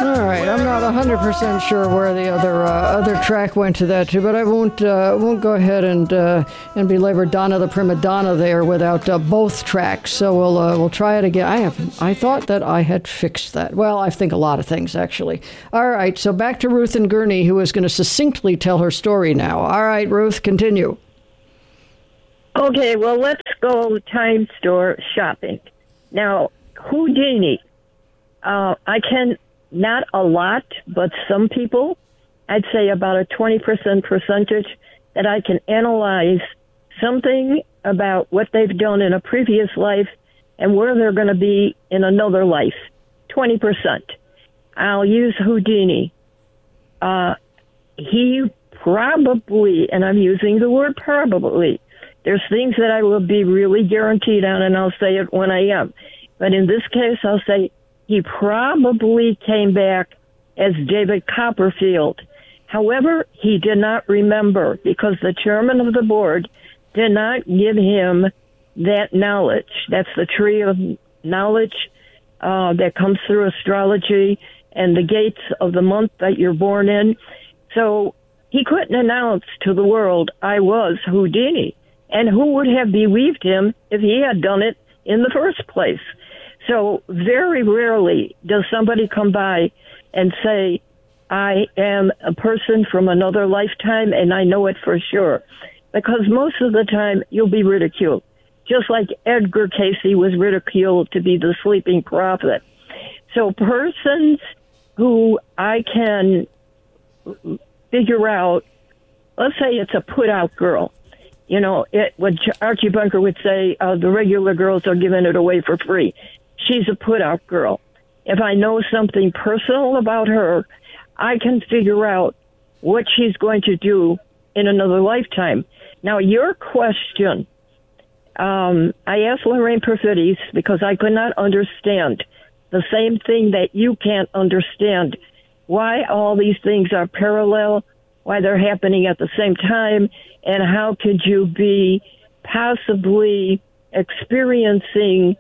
All right, I'm not 100% sure where the other track went to that too, but I won't go ahead and belabor Donna the Prima Donna there without both tracks. So we'll try it again. I thought that I had fixed that. Well, I think a lot of things actually. All right, so back to Ruth and Gurney, who is going to succinctly tell her story now. All right, Ruth, continue. Okay, well, let's go time store shopping. Now, Houdini. I can, not a lot, but some people, I'd say about a 20% percentage, that I can analyze something about what they've done in a previous life and where they're going to be in another life. 20%. I'll use Houdini. He probably, and I'm using the word probably, there's things that I will be really guaranteed on, and I'll say it when I am. But in this case, I'll say he probably came back as David Copperfield. However, he did not remember because the chairman of the board did not give him that knowledge. That's the tree of knowledge that comes through astrology and the gates of the month that you're born in. So he couldn't announce to the world, I was Houdini. And who would have believed him if he had done it in the first place? So very rarely does somebody come by and say, I am a person from another lifetime and I know it for sure. Because most of the time you'll be ridiculed. Just like Edgar Cayce was ridiculed to be the sleeping prophet. So persons who I can figure out, let's say it's a put-out girl. You know, what Archie Bunker would say, the regular girls are giving it away for free. She's a put-out girl. If I know something personal about her, I can figure out what she's going to do in another lifetime. Now, your question, I asked Lorraine Perfides because I could not understand the same thing that you can't understand, why all these things are parallel, why they're happening at the same time, and how could you be possibly experiencing,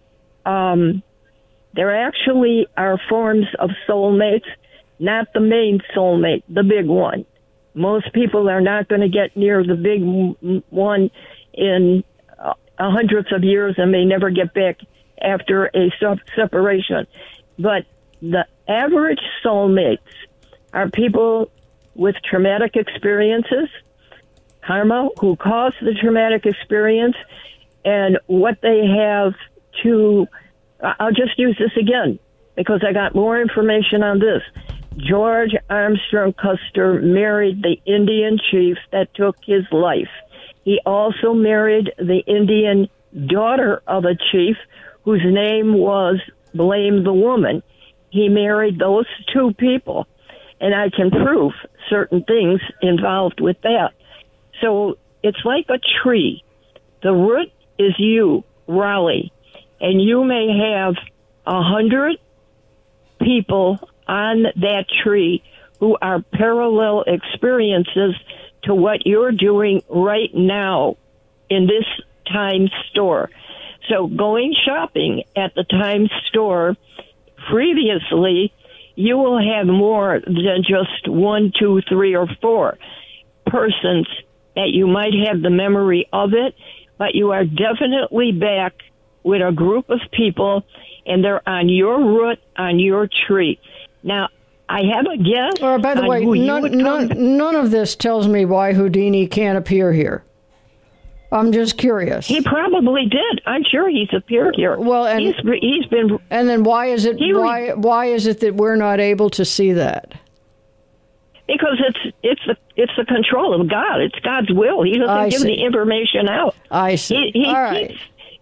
there actually are forms of soulmates, not the main soulmate, the big one. Most people are not going to get near the big one in hundreds of years and may never get back after a separation. But the average soulmates are people with traumatic experiences, karma, who caused the traumatic experience, and what they have to, I'll just use this again, because I got more information on this. George Armstrong Custer married the Indian chief that took his life. He also married the Indian daughter of a chief whose name was Blame the Woman. He married those two people, and I can prove certain things involved with that. So it's like a tree. The root is you, Raleigh, and you may have 100 people on that tree who are parallel experiences to what you're doing right now in this Times store. So going shopping at the Times store previously, you will have more than just 1, 2, 3, or 4 persons that you might have the memory of it, but you are definitely back with a group of people, and they're on your root, on your tree. Now, I have a guess. By the way, none of this tells me why Houdini can't appear here. I'm just curious. He probably did. I'm sure he's appeared here. Well, and he's been. And then why is it that we're not able to see that? Because it's the control of God. It's God's will. He doesn't give the information out. I see. All right.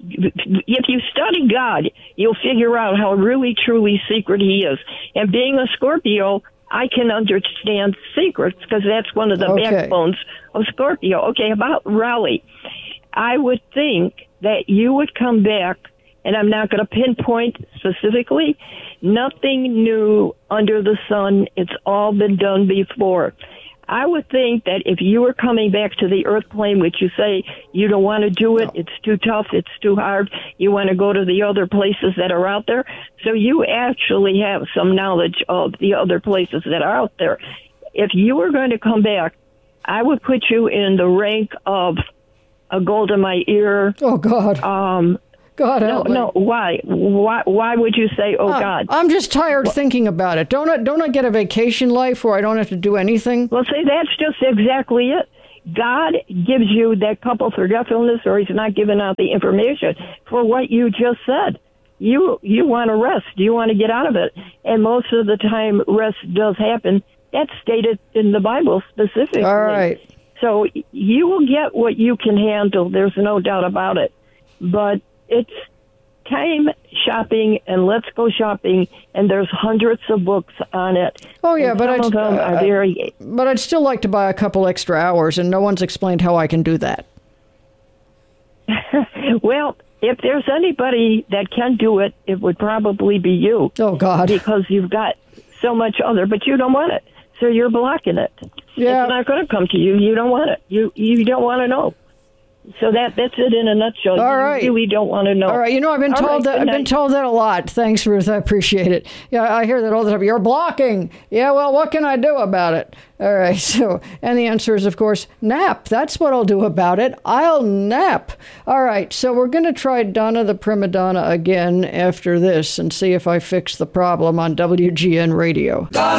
If you study God, you'll figure out how really, truly secret he is. And being a Scorpio, I can understand secrets because that's one of the backbones of Scorpio. Okay, about Raleigh, I would think that you would come back, and I'm not going to pinpoint specifically, nothing new under the sun. It's all been done before. I would think that if you were coming back to the earth plane, which you say you don't want to do it, No. it's too tough, it's too hard, you want to go to the other places that are out there. So you actually have some knowledge of the other places that are out there. If you were going to come back, I would put you in the rank of a gold in my ear. Oh, God. God help me. No, why? Why would you say, oh, God? I'm just tired thinking about it. Don't I get a vacation life where I don't have to do anything? Well, see, that's just exactly it. God gives you that couple forgetfulness, or he's not giving out the information for what you just said. You want to rest. You want to get out of it. And most of the time, rest does happen. That's stated in the Bible specifically. All right. So you will get what you can handle. There's no doubt about it. But it's time shopping and let's go shopping, and there's hundreds of books on it. Oh, yeah, and but some of them are very... But I'd still like to buy a couple extra hours, and no one's explained how I can do that. Well, if there's anybody that can do it, it would probably be you. Oh, God. Because you've got so much other, but you don't want it. So you're blocking it. Yeah. It's not going to come to you. You don't want it. You don't want to know. So that's it in a nutshell. All right. You really don't want to know. All right. I've been told that. I've been told that a lot. Thanks, Ruth. I appreciate it. Yeah, I hear that all the time. You're blocking. Yeah. Well, what can I do about it? All right. So, and the answer is, of course, nap. That's what I'll do about it. I'll nap. All right. So we're going to try Donna the Prima Donna again after this and see if I fix the problem on WGN Radio. Donna